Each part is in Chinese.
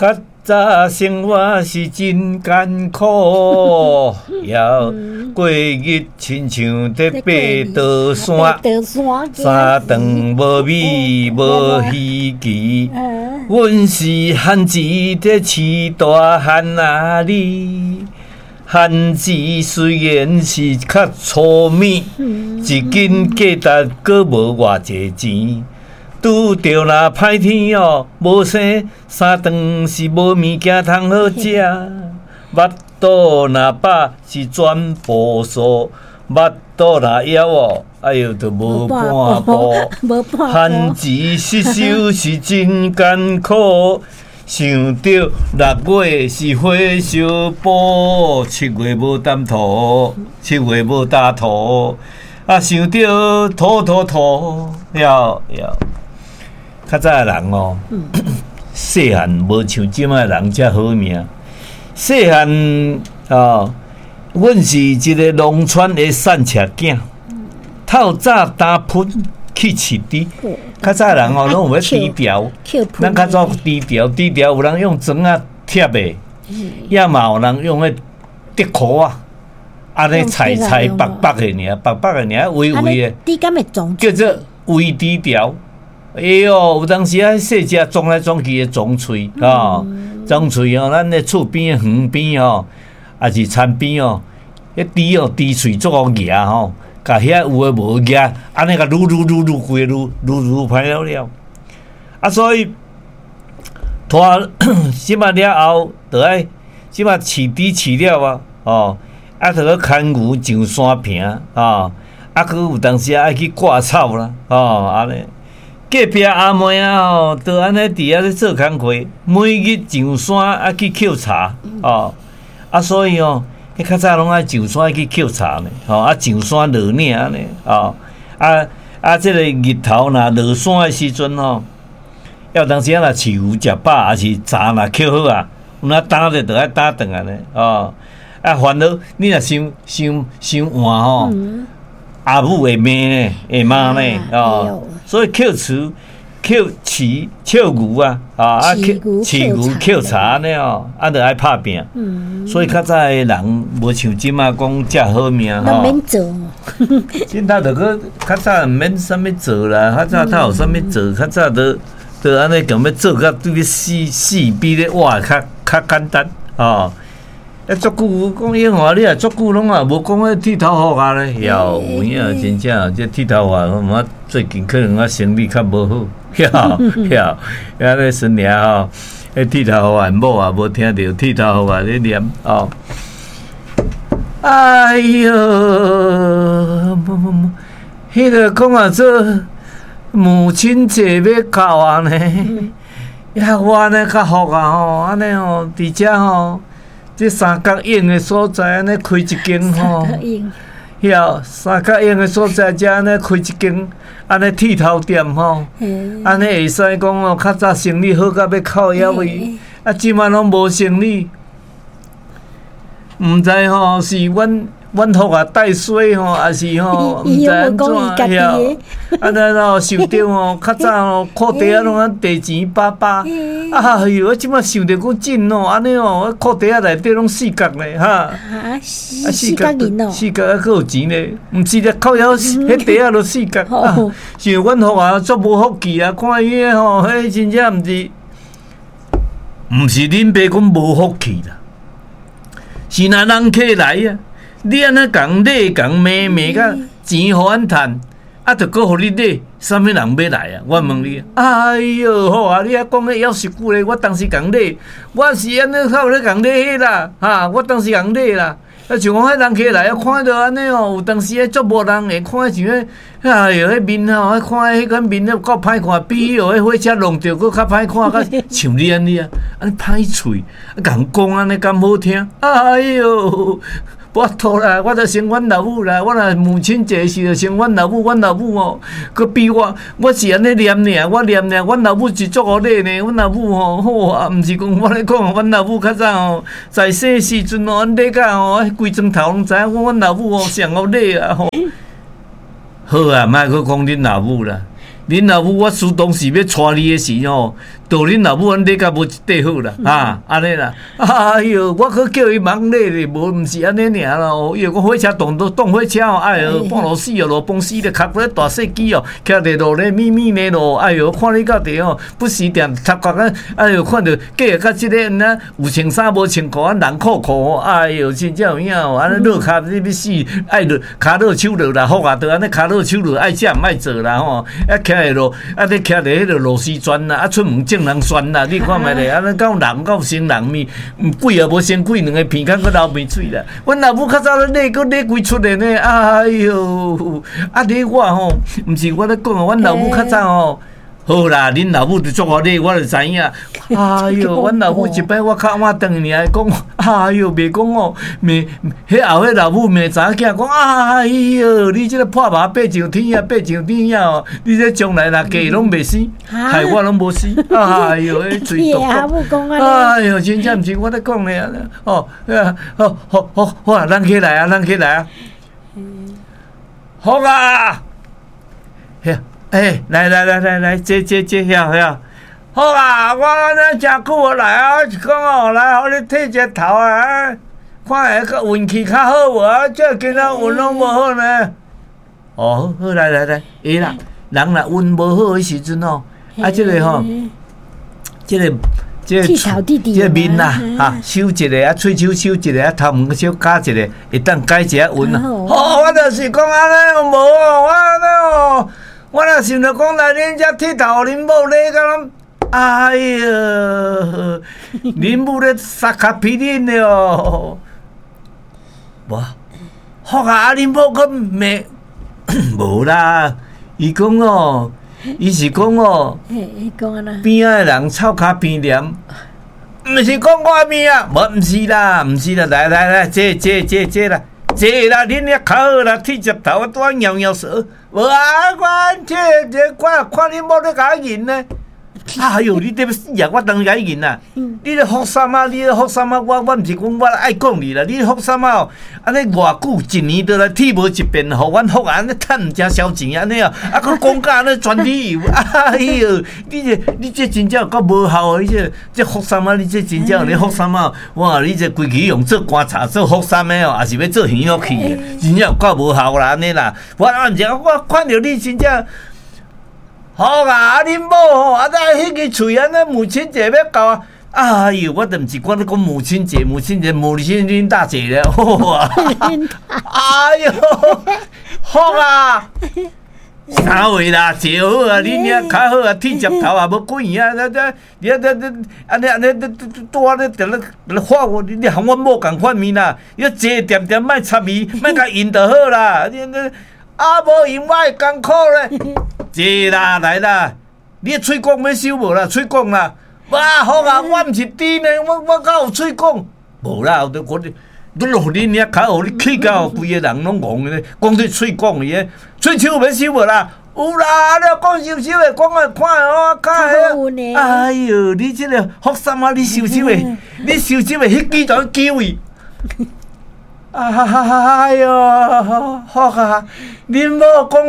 较早生活是真艰苦，要过日亲像在爬刀山，三顿无米无鱼旗。阮是汉子在饲大汉啊你。汉子虽然是较粗米，一斤价值阁无偌济钱。拄着那歹天哦，无生三顿是无物件通好食。腹肚若饱是全部数，腹肚若枵哦，哎哟，就无半步。汉子失手是真艰苦。想着6月是火烧补，7月无担土，7月无大土，啊想着土了。较早的人哦，细汉无像即摆人遮好命。细汉哦，阮是一个农村的散赤囝，透早打喷去饲猪。较早人哦，拢有要低调，咱较早低调，有人用砖啊贴的，也嘛有人用迄竹箍啊，安尼菜白白的尔，微的，叫做微低调。哎哟，有当时啊，细只装来装去的装喙哦，装喙哦，咱的厝边、园边哦，也是田边哦，迄猪哦，猪喙足好牙吼。甲遐有诶无牙，安尼甲撸规撸歹了。啊，所以拖即马了后，着爱即马饲猪饲了啊，哦，啊，着去牵牛上山坪啊，啊，佮有当时爱去割草啦，哦，安尼。隔壁阿妹啊，吼，着安尼伫遐咧做工课，每日上山啊去捡茶，哦，啊，所以哦。迄较早拢爱上山去捡茶呢，吼啊上山落岭呢，吼即个日头若落山的时阵吼，要当时啊若饲牛食饱，还是茶若捡好啊，有哪打咧着爱打转来呢，哦啊烦恼你若伤晚吼，阿母会骂呢，会骂呢，哦，所以捡厝。捡饲牛啊，啊饲牛捡茶呢哦，啊，着爱拍拼。所以较早的人无像即马讲遮好命吼。免做。现在着个较早毋免啥物做啦，较早他有啥物做，较早着安尼强要做甲对咧死比咧活较简单哦。足久讲英话，你也足久拢也无讲迄剃头发咧，有影真正这剃头发，我最近可能生理较无好。遐咧孙娘吼，迄剃头发某也无听到剃头发咧念哦。哎哟，迄个讲啊做母亲节要到啊呢，遐我安尼较福啊吼，安尼吼，伫遮吼，这三角影的所在安尼开一间吼。三角影的所在，遮安尼开一间，安尼剃头店吼，安尼会使讲哦，较早生意好到要靠腰位，啊，即摆拢无生意，毋知吼是阮福啊带衰吼，还是吼毋知安怎遐，安尼咯受着吼，较早吼裤底啊拢啊地钱巴，哎哟，我即摆想着讲真哦，安尼哦，裤底啊内底拢四角咧哈，四角银哦，四角啊佫有钱咧，毋是咧靠腰迄底啊都四角，像阮福啊足无福气啊，看伊诶吼，迄真正毋是恁爸讲无福气啦，是若人客来啊。你安尼共礼共骂甲钱互阮趁，啊，着搁互你礼，啥物人要来啊？我问你，哎哟，好啊！你遐讲咧夭寿久咧，我当时共礼，我是安尼靠咧共礼迄啦，哈，我当时共礼啦。啊，像讲迄人客来，看到安尼哦，有当时迄足无人会看像迄，哎哟，迄面吼，看迄款面咧够歹看，比迄火车弄着搁较歹看，甲像你安尼啊，安尼歹喙，啊，共讲安尼敢好听？哎哟！我托啦，我着生阮老母啦，我若母亲节时着生阮老母哦，佮比我是安尼念尔，我念尔，阮老母是足好礼呢，阮老母吼好啊，毋是讲我咧讲，阮老母较早吼在生时阵吼，礼甲吼规砖头拢知影，阮老母吼上好礼啊吼。好啊，莫去讲恁老母啦，恁老母我主动是要带你的时吼， 道恁老母安礼甲无一块好啦，安尼啦。哎哟，我去叫伊忙礼咧，毋是安尼尔咯。因为我火车动火车哦，哎哟，半路死咯，崩死咧，卡个大细机哦，徛伫路咧咪咪咧咯，哎哟，看你到底哦，不时点插角啊，哎哟，看到计甲即个呐，有穿衫无穿裤啊，人裤裤，哎哟，真正有影哦，安尼落骹你要死，爱落骹落手落啦，好啊，都安尼骹落手落，爱食毋爱做啦吼，啊，徛喺路，啊，你徛伫迄个螺丝砖啦，啊，出门正人酸啦，你看觅咧，安尼到人到生人面，鬼也无生鬼，两个鼻孔佫流鼻水啦。阮老母较早咧佫咧规出来呢，哎哟，啊，你我吼，毋是我咧讲哦，阮老母较早吼。好啦，恁老母就做我咧，我就知影。哎哟，阮老母一摆我较晚顿尔讲，哎哟，袂讲哦，袂，迄后迄老母袂知影讲，哎哟，你即个破麻爬上天啊，爬上天啊哦，你这将来若嫁拢袂死，害我拢无死。哎哟，迄嘴毒。哎哟，真正毋是我咧讲咧，哦，好啊，咱起来啊，咱起来啊，好啊，嘿。来，接，遐，好啊！我咱真久来啊，是讲哦，来，互你剃一头啊，看下个运气较好无啊？这今仔运拢无好呢。哦，好来，会啦，人若运无好诶时阵哦，啊，即个吼，即个面呐，修一个啊，喙手修一个啊，头毛小加一个，会当改一下运啊。好，我就是讲安尼无哦，我安尼哦。我若想着讲来恁遮剃头，恁某咧甲咱，哎呀，恁某咧撒卡皮恁的哦，无，好啊，恁某佫骂，无啦，伊讲哦，伊是讲哦，边仔的人臭卡边黏，毋是讲我边啊，无，毋是啦，来，这啦。这啦，恁遐较好啦，剃只头啊，拄啊摇摇舌。无啊，我这看恁某咧甲我赢呢。哎哟，你这要死啊！我当然甲你赢啊！你咧福衫啊，我毋是讲我爱讲你啦，你咧福衫啊，安尼偌久一年都来剃无一遍，互阮福啊，安尼趁毋正消钱安尼啊，啊，佫讲甲安尼全理由，哎哟，你这真正够无效哦！你这福衫啊，你这真正咧福衫啊，哇！你这规期用做观察做福衫的哦，也是要做耳乐器的，真正够无效啦安尼啦。我看到你真正。好啊！恁某吼，啊，迄个喙安尼母亲节要到啊！哎呦，我都毋是讲咧讲母亲节，母亲节大姐咧，好啊！哎呦，好啊！三位啦，坐好啊！恁遐较好啊，剃只头也无过瘾啊！你安尼多咧，就咧发我，你含阮某共款面啦！你坐点莫插伊，莫甲因就好啦！你啊，无因我会艰苦咧。坐啦，来啦！你喙讲要收无啦？喙讲啦！哇，好啊！我毋是猪呢，我敢有喙讲？无啦，你落恁遐较好，你气到规个人拢戆咧，讲对喙讲伊个，喙手要收无啦？有啦，你讲收的，讲来看哦，较哎哟，你这个福衫啊，你收的，迄几种机会。哎哟，好啊！恁某讲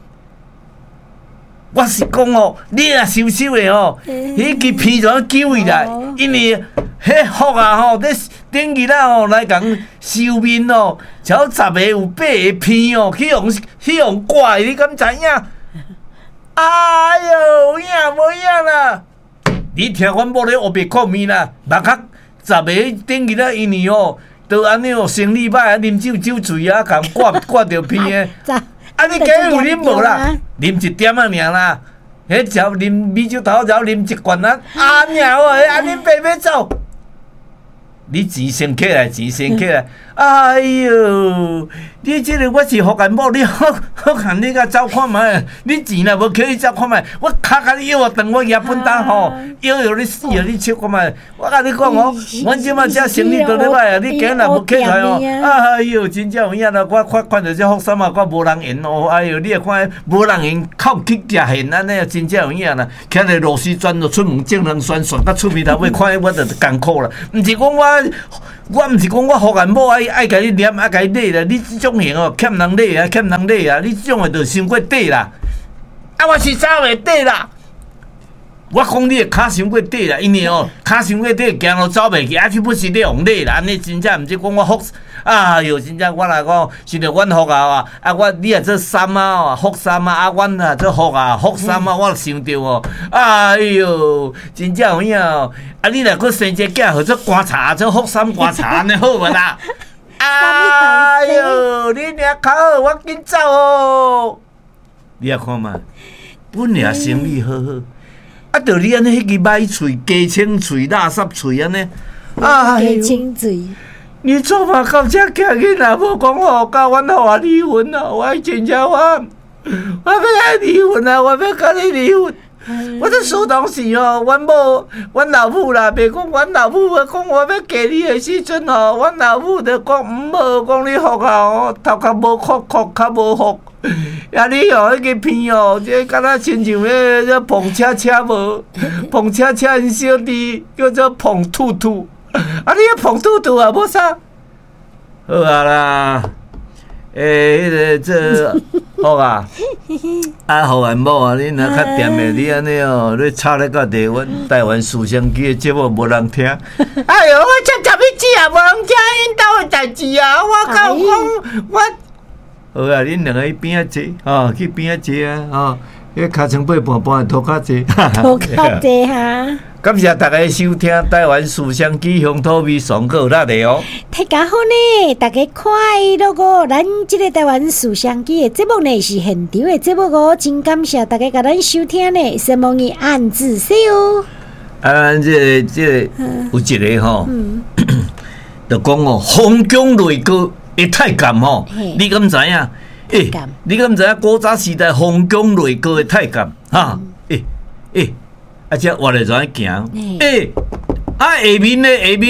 我是讲哦，你若收的哦，迄支片怎机会啦？因为迄福啊吼，顶日啊吼来共收面哦，超10个有8个片哦，去用挂的，你敢知影？哎哟，有影无影啦？你听阮某咧黑白看面啦，目壳10个顶日啊，因为哦。都安尼哦，生理歹啊，啉酒醉啊，共挂着片的。啊，你假有啉无啦？啉一点仔尔啦。迄只啉米酒头，只啉一罐啊，啊尔哦，安尼白要走。你钱先起来，哎哟，你这个我是福建某，你好看你甲走看卖，你钱若无起去走看卖，我卡甲你摇啊，当我叶本单吼，摇你死啊，你笑看卖，我甲你讲哦，阮即马遮生意都咧歹啊，你今日若无起来哦，哎哟，真正有影啦，我看着这福衫啊，我无人缘哦，哎哟，你看无人缘，靠去食现安尼，真正有影啦，徛咧螺丝砖就出门正人酸酸到出面头尾，看我就艰苦啦，毋是讲我毋是讲我福建某爱甲你念，爱甲你礼啦，你即种型哦，欠人礼啊，你即种诶就伤过底啦。啊，我是走袂底啦。 我讲你的骹伤过底啦，因为骹伤过底，行路走袂去，去不是你用力啦，安尼真正毋是讲我福。哎哟，真正我来讲，是着阮福啊！我你也做三啊，福三啊，阮啊做福啊，福三啊，我想着哦，哎哟，真正有影你若佫生一个囝，号做观察，做福三观察，安尼好无啦？哎哟，你俩较好，我紧走哦。你也看嘛，本来生意好好，着你安尼迄个歹喙、鸡青喙、垃圾喙安尼， 鸡青嘴。 你做嘛到这行囡仔，无讲好，甲阮互离婚啊！我真正我要爱离婚啊！我要甲你离婚。我这输东西哦，阮老母啦，别讲阮老母，讲我要嫁你的时阵哦，阮老母就讲毋好，讲你福啊哦，头壳无哭，较无福。呀，你哦，迄个片哦，这敢若亲像迄碰车无，碰车因小弟叫做碰兔兔。你迄碰兔兔啊，无啥好啊啦。迄个这好啊，好完某啊，你若较掂的，你安尼哦，你插咧到台湾思想机的节目无人听。哎哟，我才10一集啊，无人听因兜的代志啊，我甲讲我。好啊，恁两个去边仔坐，去边仔坐啊，迄尻川背半半的涂骹坐， 涂骹坐哈。 感谢大家收听台湾思想机乡土味上课那里哦。 大家好呢，大家快乐哦！咱这个台湾思想机的节目呢是现场的节目哦，真感谢大家甲咱收听呢，希望你按自说哦。 咱这有一个吼，就讲哦，洪江雷歌会太监吼，你敢知影？你敢知影古早时代洪江雷歌的太监哈？这活来怎行？下面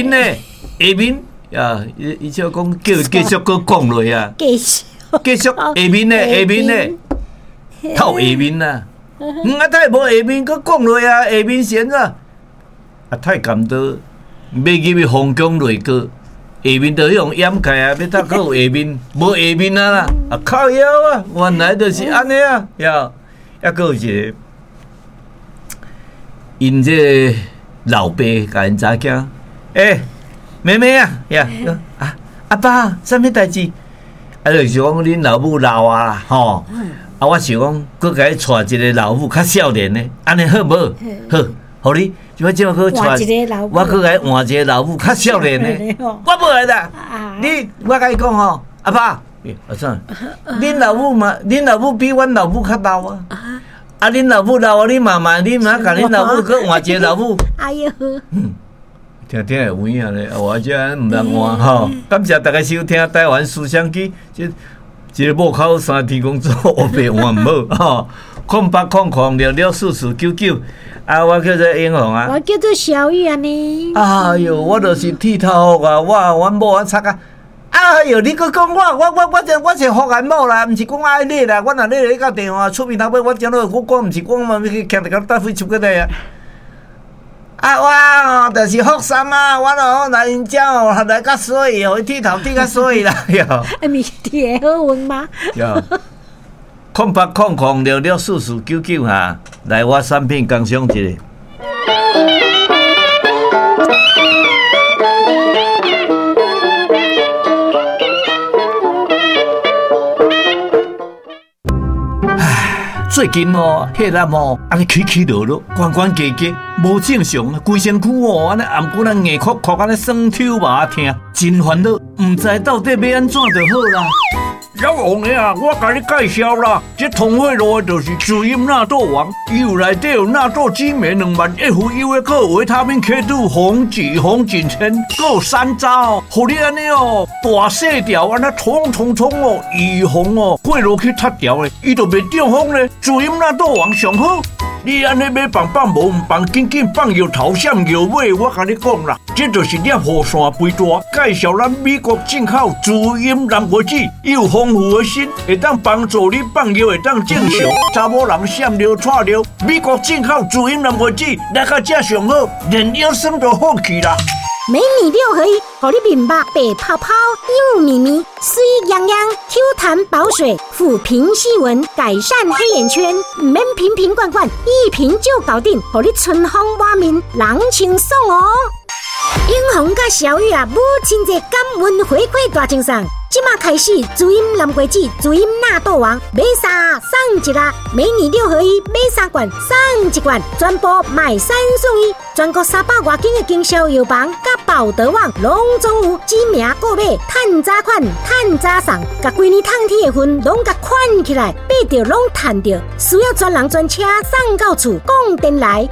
呀，伊就讲叫继续搁讲落啊，继续下面透下面啦，太无下面搁讲落啊，下面先啊，太监都要入去洪江雷歌。下面就用掩盖啊，要搭搁有下面，无下面啊啦，靠腰啊，原来就是安尼啊，还搁有一个，因这老爸甲因查囝，妹妹啊，阿爸，啥物代志？就是讲恁老母老啊啦，吼，我想讲，搁甲伊带一个老母较少年的，安尼好无？好，互你。我即个换一个老母，我搁来换一个老母较少年的，我无来啦。我甲伊讲吼，阿爸，啥？恁老母嘛，恁老母比阮老母较老啊。恁老母老啊，你妈甲恁老母搁换一个老母。哎哟，听会有影咧，我这毋通换吼。感谢大家收听台湾思想机，一个幕口3天工作，我白换唔好吼。0800664499。我叫做英雄啊， 我叫做小玉安尼。 哎哟，我就是剃头啊，阮某啊插啊。哎哟，你搁讲我是福安某啦，毋是讲爱你啦。我若你到电话出面头尾，我讲落我讲毋是讲嘛，要去徛伫搭飞出过来啊。我就是福三啊，我咯来因遮哦，来较水哦，剃头剃较水啦哟。 咪剃会好运吗 ？0800664499哈，来我产品工商一下。最近哦，血压哦，安尼起落落，关加，无正常啊！规身躯哦，安尼暗骨啊硬哭，安尼酸抽麻疼，真烦恼，唔知到底要安怎就好啦。老王爷啊，我甲你介绍啦，这通惠路的就是滋阴纳豆王，伊有内底有纳豆激酶2万 FU 的，还有维他命 K2、红景天，还有山楂哦，互你安尼哦，大细条安尼冲哦，预防哦，过路去塌条的，伊就袂中风咧。滋阴纳豆王上好。你安尼要放无毋放，紧放药头闪药尾，我甲你讲啦，这就是摄护腺肥大。介绍咱美国进口滋阴蓝莓子，有丰富的锌，会当帮助你放药，会当正常。查某人闪尿、串尿，美国进口滋阴蓝莓子来到这上好，连腰酸都好去啦。 美女六合一，让你面目白泡泡、幼绵绵、水痒痒、Q 弹保水、抚平细纹、改善黑眼圈，唔免瓶瓶罐罐，一瓶就搞定，让你春风满面，人清爽哦。英红甲小玉啊，母亲节感恩回馈大赠送。即马开始，主饮南瓜子、主饮纳豆王，买3送1啦！美女六合一，买3罐送1罐，全部买3送1，全国300多间的经销药房甲宝德网拢总有指名购买，趁早款、趁早送，甲规年烫铁的份拢甲款起来，买着拢趁着。需要专人专车送到厝，讲电来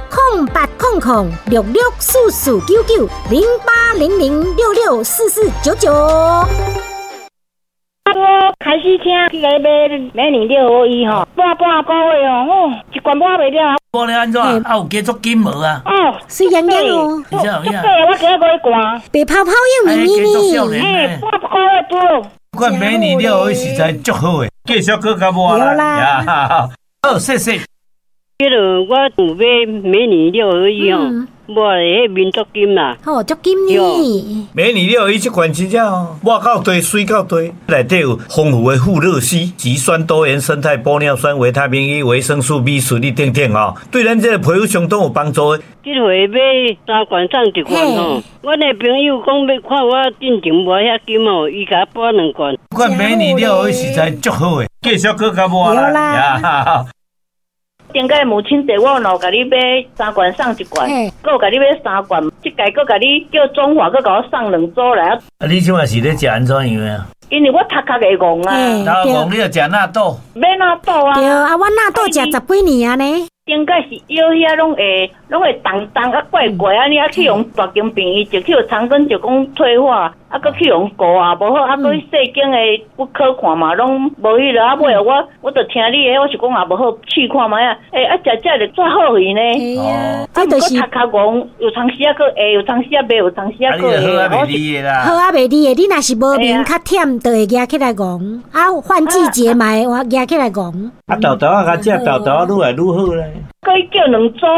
0800-6644990800664499。 我开始听去来买美女六合一吼，半个月哦，一罐买袂了。 无咧安怎？有加足金无啊？ 哦， 水痒痒哦， 足贵，我今日过去罐。 白泡泡又咪咪咪， 半个月多。 款美女六合一实在足好诶，继续搁甲我啦。好，谢谢。 迄落我有买美女六合一吼，我迄民族金啦。 哦，足金呢。 美女六合一这款真正哦，抹到堆，水到堆，内底有丰富的富乐烯、极酸多元生态玻尿酸、维他命 E、维生素 B、水力等等哦，对咱这个皮肤相当有帮助的。 这回买3罐送1罐吼，我那朋友讲要看我进前无遐金哦，伊甲我拨2罐。 款美女六合一实在足好诶，继续搁甲我啦。 顶个母亲节我有甲你买3罐送1罐，搁甲你买3罐，即届搁甲你叫中华搁甲我送2组来。 啊，你即马是咧食安怎样啊？ 因为我头壳会戆啊， 头戆你要食纳豆， 买纳豆啊。 对啊，我纳豆食10几年啊呢。 顶个是药遐拢会重啊怪怪啊，你啊去用大金病医，就去用长根就讲退化，啊搁去用膏啊无好，啊搁细间的不可看嘛，拢无迄落啊尾我就听你的，我是讲也无好试看卖啊，啊食就怎好去呢？ 哦， 这就是头壳戆，有长时啊搁会，有长时啊袂，有长时啊搁会。 好啊袂离的啦， 好啊袂离的，你若是无眠较忝，就会压起来戆，啊换季节嘛会压起来戆。 啊豆豆啊，甲食豆豆啊，愈来愈好咧。 可以叫2组。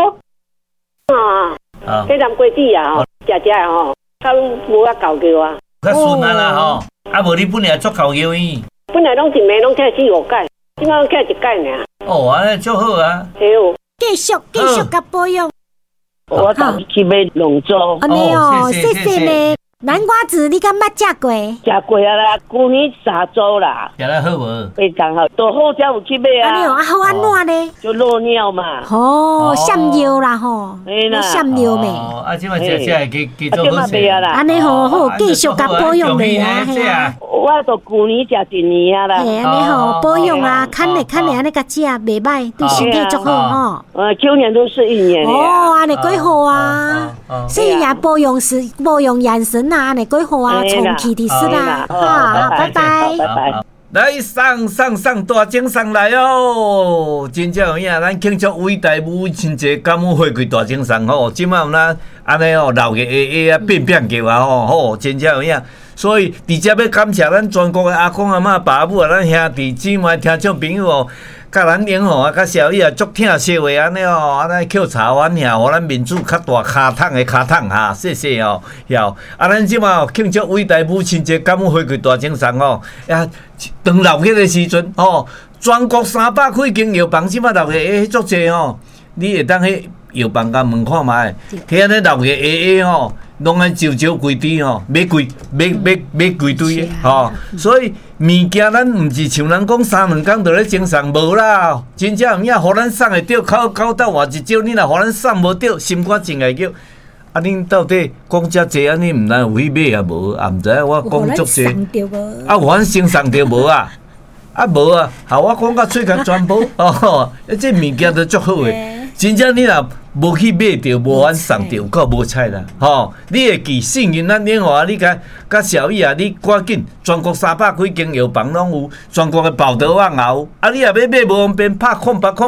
迄南瓜子啊吼，食吼，较无啊够叫啊。 较顺啊啦吼，啊无你本来足够药医。 本来拢一暝拢吃4、5盖，即摆拢吃1盖尔。 哦，安尼足好啊。 对哦。 继续甲保养。 我当去买2组。 安尼哦，谢谢呢。南瓜子你敢捌食过？ 食过啊啦，去年3组啦。 食得好无？ 非常好，都好才有去买啊。 安尼哦，啊好安怎呢？ 就落尿嘛。 哦，闪尿啦吼，闪尿咩？ 啊，即摆食会继续好食啦。 安尼好好，继续甲保养咧啊，系啊。 我都去年食1年啊啦。 嘿，安尼吼保养啊，看咧安尼甲食，袂歹，对身体足好吼。 去年都是1年。 哦，安尼几好啊！所以也保养眼神啊，安尼几好啊，充气的是啦。好，拜拜。 拜拜。 来上大奖上来哦！真正有影，咱庆祝伟大母亲节感恩回馈大奖上吼，即摆有咱安尼哦，老个啊变叫啊吼，真正有影。所以伫遮要感谢咱全国的阿公阿嬷、爸母啊，咱兄弟姊妹、听众朋友哦，甲咱英吼啊，甲小姨啊，足听说话安尼哦，安尼扣茶碗遐，互咱民主较大骹桶的骹桶哈，谢谢哦，晓。啊，咱即马庆祝伟大母亲节感恩回馈大奖上哦，呀，当六月的时阵哦，全国300几间药房，即马6月足济哦，你会当迄药房甲问看卖，迄安尼6月吼。拢爱招规堆吼，买规堆吼，所以物件咱毋是像人讲3、2工就咧精神无啦，真正有影，互咱送会着，口斗换一招，你若互咱送无着，心肝真会叫。啊，恁到底讲遮济啊？你毋知有去买啊无？啊，毋知影我讲足济，啊，有咱先送着无啊？啊无啊，好我讲到喙角全部哦，这物件都足好诶。真正你若无去买着，无法送着，够无彩啦！吼，你会记幸运咱莲花，你甲小姨啊，你赶紧，全国300几间药房拢有，全国的宝德网也有。啊，你若要买无方便，拍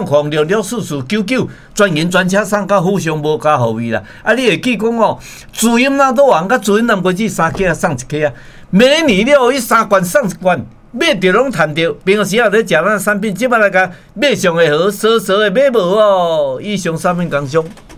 0800664499，专营专车送到府上无加护位啦。啊，你会记讲哦，主饮纳豆王甲主饮南瓜子3克啊，送1克啊，美女了伊3罐送1罐。买着拢趁着，平时也咧食咱产品，即摆来甲买上会好，少的买无哦。以上3份工商。